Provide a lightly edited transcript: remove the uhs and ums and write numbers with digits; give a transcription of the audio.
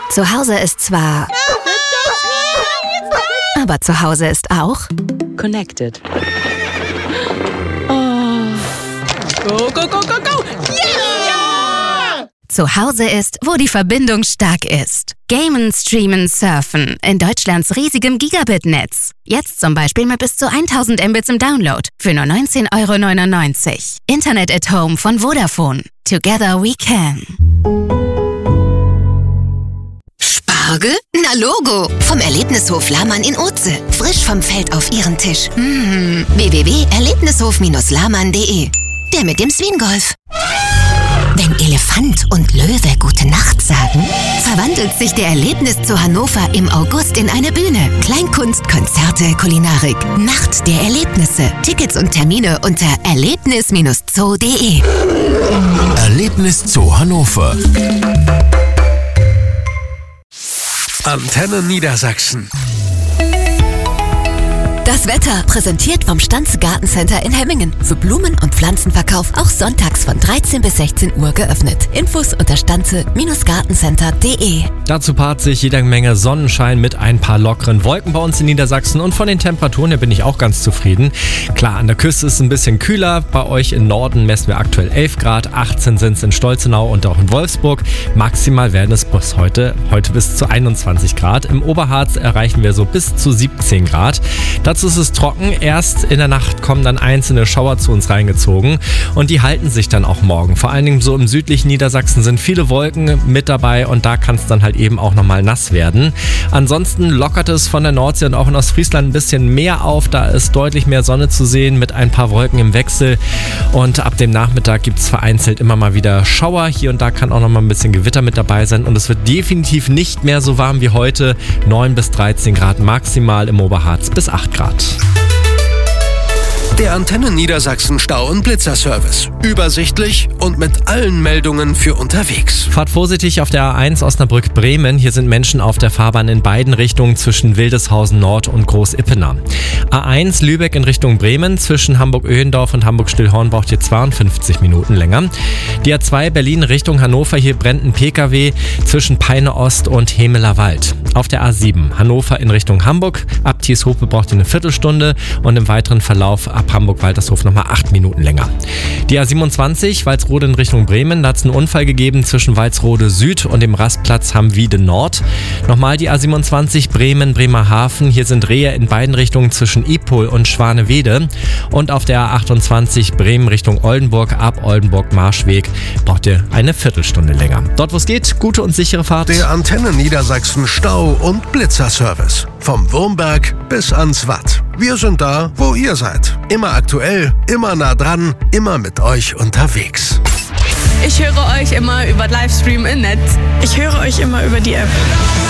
Zu Hause ist zwar... aber zu Hause ist auch... Connected. Go, go, go, go, go! Yeah! Zu Hause ist, wo die Verbindung stark ist. Gamen, streamen, surfen. In Deutschlands riesigem Gigabit-Netz. Jetzt zum Beispiel mit bis zu 1000 Mbits im Download. Für nur 19,99 €. Internet at Home von Vodafone. Together we can. Spargel? Na Logo! Vom Erlebnishof Lahmann in Oetze. Frisch vom Feld auf Ihren Tisch. www.erlebnishof-lahmann.de. Der mit dem Swingolf. Wenn Elefant und Löwe Gute Nacht sagen, verwandelt sich der Erlebniszoo Hannover im August in eine Bühne. Kleinkunst, Konzerte, Kulinarik. Nacht der Erlebnisse. Tickets und Termine unter erlebnis-zoo.de. Erlebniszoo Hannover. Antenne Niedersachsen. Das Wetter, präsentiert vom Stanze Gartencenter in Hemmingen. Für Blumen- und Pflanzenverkauf auch sonntags von 13 bis 16 Uhr geöffnet. Infos unter stanze-gartencenter.de. Dazu paart sich jede Menge Sonnenschein mit ein paar lockeren Wolken bei uns in Niedersachsen. Und von den Temperaturen her bin ich auch ganz zufrieden. Klar, an der Küste ist es ein bisschen kühler. Bei euch im Norden messen wir aktuell 11 Grad. 18 sind es in Stolzenau und auch in Wolfsburg. Maximal werden es bis heute bis zu 21 Grad. Im Oberharz erreichen wir so bis zu 17 Grad. Dazu ist es trocken. Erst in der Nacht kommen dann einzelne Schauer zu uns reingezogen und die halten sich dann auch morgen. Vor allen Dingen so im südlichen Niedersachsen sind viele Wolken mit dabei und da kann es dann halt eben auch nochmal nass werden. Ansonsten lockert es von der Nordsee und auch in Ostfriesland ein bisschen mehr auf. Da ist deutlich mehr Sonne zu sehen mit ein paar Wolken im Wechsel und ab dem Nachmittag gibt es vereinzelt immer mal wieder Schauer. Hier und da kann auch nochmal ein bisschen Gewitter mit dabei sein und es wird definitiv nicht mehr so warm wie heute. 9 bis 13 Grad maximal im Oberharz bis 8 Grad. Der Antenne Niedersachsen Stau- und Blitzerservice. Übersichtlich und mit allen Meldungen für unterwegs. Fahrt vorsichtig auf der A1 Osnabrück-Bremen. Hier sind Menschen auf der Fahrbahn in beiden Richtungen zwischen Wildeshausen Nord und Groß-Ippenau. A1 Lübeck in Richtung Bremen. Zwischen Hamburg-Öhendorf und Hamburg-Stillhorn braucht ihr 52 Minuten länger. Die A2 Berlin Richtung Hannover. Hier brennt ein PKW zwischen Peine Ost und Hemeler Wald. Auf der A7 Hannover in Richtung Hamburg. Ab Thieshope braucht ihr eine Viertelstunde und im weiteren Verlauf ab Hamburg-Waltershof nochmal 8 Minuten länger. Die A27 Walsrode in Richtung Bremen, da hat es einen Unfall gegeben zwischen Walsrode Süd und dem Rastplatz Hammwiede Nord. Nochmal die A27 Bremen-Bremerhaven, hier sind Rehe in beiden Richtungen zwischen Ipol und Schwanewede. Und auf der A28 Bremen Richtung Oldenburg ab Oldenburg-Marschweg braucht ihr eine Viertelstunde länger. Dort wo es geht, gute und sichere Fahrt. Der Antenne Niedersachsen Stau- und Blitzerservice. Vom Wurmberg bis ans Watt. Wir sind da, wo ihr seid. Immer aktuell, immer nah dran, immer mit euch unterwegs. Ich höre euch immer über Livestream im Netz. Ich höre euch immer über die App.